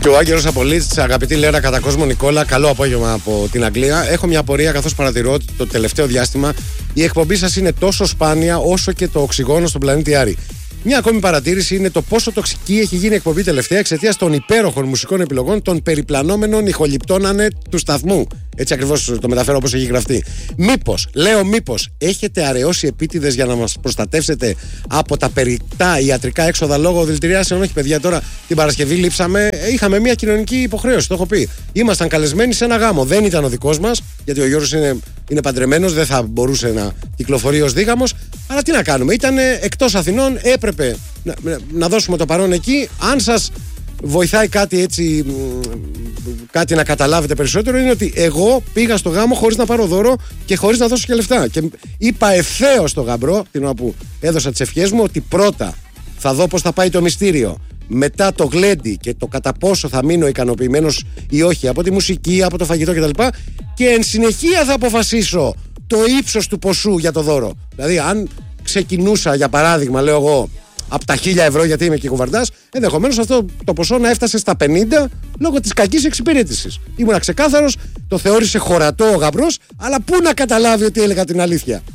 Και ο Άγγελος Απολίτης, αγαπητή Λέρα κατά κόσμο Νικόλα, καλό απόγευμα από την Αγγλία. Έχω μια απορία καθώς παρατηρώ ότι το τελευταίο διάστημα η εκπομπή σας είναι τόσο σπάνια όσο και το οξυγόνο στον πλανήτη Άρη. Μια ακόμη παρατήρηση είναι το πόσο τοξική έχει γίνει η εκπομπή τελευταία εξαιτίας των υπέροχων μουσικών επιλογών των περιπλανόμενων ηχοληπτών του σταθμού. Έτσι ακριβώς το μεταφέρω όπως έχει γραφτεί. Μήπως έχετε αραιώσει επίτηδες για να μας προστατεύσετε από τα περιπτά ιατρικά έξοδα λόγω δηλητηριάσεων? Όχι, παιδιά, τώρα την Παρασκευή λείψαμε. Είχαμε μια κοινωνική υποχρέωση, το έχω πει. Ήμασταν καλεσμένοι σε ένα γάμο. Δεν ήταν ο δικός μας, γιατί ο Γιώργος είναι παντρεμένος, δεν θα μπορούσε να κυκλοφορεί ως δίγαμος. Αλλά τι να κάνουμε, ήταν εκτός Αθηνών, έπρεπε να δώσουμε το παρόν εκεί. Αν σας βοηθάει κάτι έτσι, κάτι να καταλάβετε περισσότερο, είναι ότι εγώ πήγα στο γάμο χωρίς να πάρω δώρο και χωρίς να δώσω και λεφτά. Και είπα ευθέως στο γαμπρό, την ώρα που έδωσα τις ευχές μου, ότι πρώτα θα δω πώς θα πάει το μυστήριο, μετά το γλέντι και το κατά πόσο θα μείνω ικανοποιημένος ή όχι από τη μουσική, από το φαγητό κτλ. Και εν συνεχεία θα αποφασίσω το ύψος του ποσού για το δώρο. Δηλαδή, αν ξεκινούσα, για παράδειγμα, λέω εγώ, από τα 1.000 ευρώ, γιατί είμαι και κουβαρντάς, ενδεχομένως αυτό το ποσό να έφτασε στα 50 λόγω της κακής εξυπηρέτησης. Ήμουνα ξεκάθαρος, το θεώρησε χωρατό ο γαμπρός, αλλά πού να καταλάβει ότι έλεγα την αλήθεια.